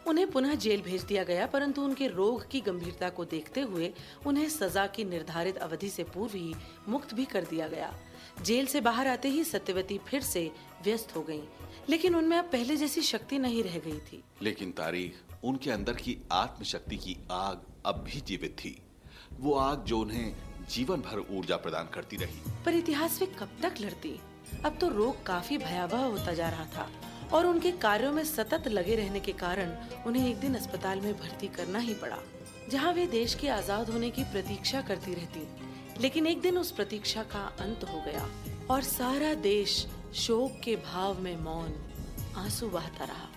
उन्हें पुनः जेल भेज दिया गया, परंतु उनके रोग की गंभीरता को देखते हुए उन्हें सजा की निर्धारित अवधि से पूर्व ही मुक्त भी कर दिया गया। जेल से बाहर आते ही सत्यवती फिर से व्यस्त हो गईं, लेकिन उनमें अब पहले जैसी शक्ति नहीं रह गई थी। लेकिन तारीख, उनके अंदर की आत्मशक्ति की आग अब भी जीवित थी। वो आग जो उन्हें जीवन भर ऊर्जा प्रदान करती रही। पर इतिहास वे कब तक लड़ती? अब तो रोग काफी भयावह होता जा रहा था और उनके कार्यों में सतत लगे रहने के कारण उन्हें एक दिन अस्पताल में भर्ती करना ही पड़ा, जहां वे देश के आजाद होने की प्रतीक्षा करती रहती। लेकिन एक दिन उस प्रतीक्षा का अंत हो गया और सारा देश शोक के भाव में मौन आंसू बहाता रहा।